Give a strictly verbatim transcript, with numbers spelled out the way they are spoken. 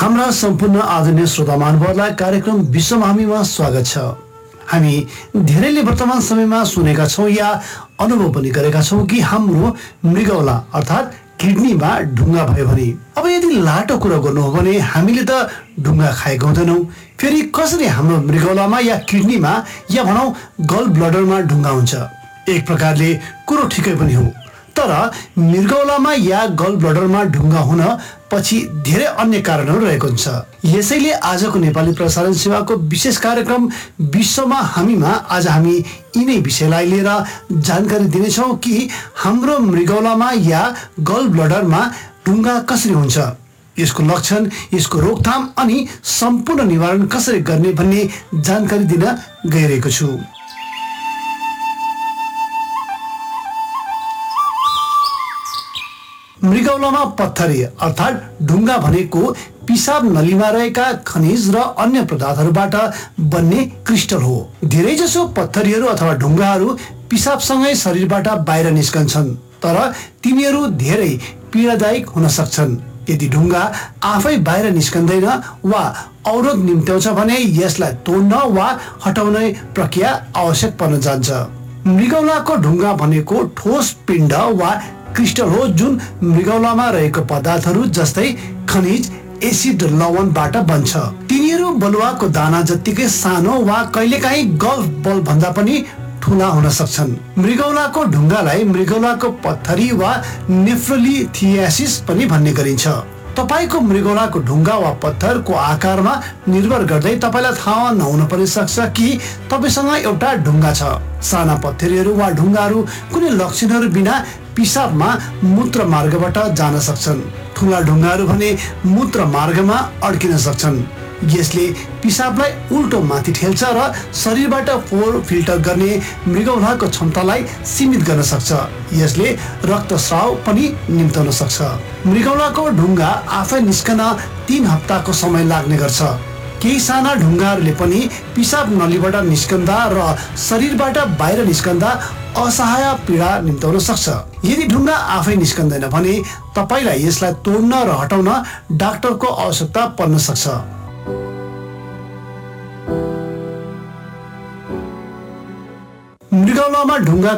हाम्रा सम्पूर्ण आदरणीय श्रोता महानुभावलाई कार्यक्रम विश्वमा हामीमा स्वागत छ। हामी धेरैले वर्तमान समयमा सुनेका छौं या अनुभव पनि गरेका छौं कि हाम्रो मृगौला अर्थात् किडनीमा ढुङ्गा भयो भने, अब यदि लाटो कुरा गर्नु हो भने हामीले त ढुङ्गा खाएको हुँदैनौँ, फेरि कसरी हाम्रो मृगौलामा या किडनीमा या भनौँ गल ब्लडरमा ढुङ्गा हुन्छ? एक प्रकारले कुरो ठिकै पनि हो, तर मृगौलामा या गल ब्लडरमा ढुङ्गा हुन पछि धेरै अन्य कारणहरू रहेको हुन्छ। यसैले आजको नेपाली प्रसारण सेवाको विशेष कार्यक्रम विश्वमा हामीमा आज हामी यिनै विषयलाई लिएर जानकारी दिनेछौँ कि हाम्रो मृगौलामा या गल ब्लडरमा ढुङ्गा कसरी हुन्छ, यसको लक्षण, यसको रोकथाम अनि सम्पूर्ण निवारण कसरी गर्ने भन्ने जानकारी दिन गइरहेको छु। मृगौलामा पत्थरी अर्थात् ढुङ्गा भनेको पिसाब नलीमा रहेका खनिज र अन्य पदार्थहरूबाट बन्ने क्रिस्टल हो। धेरैजसो पत्थरीहरू अथवा ढुङ्गाहरू पिसाबसँगै शरीरबाट बाहिर निस्कन्छन्, तर तिनीहरू धेरै पीडादायक हुन सक्छन्। यदि ढुङ्गा आफै बाहिर निस्कँदैन वा अवरोध निम्त्याउँछ भने यसलाई तोड्न वा हटाउने प्रक्रिया आवश्यक पर्न जान्छ। मृगौलाको ढुङ्गा भनेको ठोस पिण्ड वा क्रिस्टल हो जुन मृगौलामा रहेको पदार्थहरू जस्तै खनिज, एसिड र लवणबाट बन्छ। तिनीहरू बलुवाको दाना जत्तिकै सानो वा कहिलेकाहीँ गल्फ बल भन्दा पनि ठुला हुन सक्छन्। मृगौलाको ढुङ्गालाई मृगौलाको पत्थरी वा नेफ्रोलिथियासिस पनि भन्ने गरिन्छ। तपाईको मृगौलाको ढुङ्गा वा पत्थरको आकारमा निर्भर गर्दै तपाईलाई थाहा नहुन पनि सक्छ कि तपाईसँग एउटा ढुङ्गा छ। साना पत्थरीहरू वा ढुङ्गाहरू कुनै लक्षणहरू बिना पिसाबमा मूत्र मार्गबाट जान सक्छन्। ठुला ढुङ्गाहरू भने मूत्र मार्गमा अड्किन सक्छन्। यसले पिसाबलाई उल्टो माथि ठेल्छ र शरीरबाट फोहोर फिल्टर गर्ने मृगौलाको क्षमतालाई सीमित गर्न सक्छ। यसले रक्तस्राव पनि निम्त्याउन सक्छ। मृगौलाको ढुङ्गा आफै निस्कन तीन हप्ताको समय लाग्ने गर्छ। केही साना ढुङ्गाहरूले पनि पिसाब नलीबाट निस्कँदा र शरीरबाट बाहिर निस्कँदा असहाय पीडा निम्त्याउन सक्छ। यदि ढुङ्गा आफै निस्कँदैन भने तपाईलाई यसलाई तोड्न र हटाउन डाक्टरको आवश्यकता पर्न सक्छ। मृगौलामा ढुङ्गा